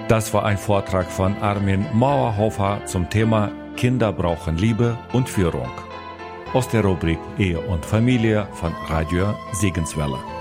Das war ein Vortrag von Armin Mauerhofer zum Thema Kinder brauchen Liebe und Führung aus der Rubrik Ehe und Familie von Radio Segenswelle.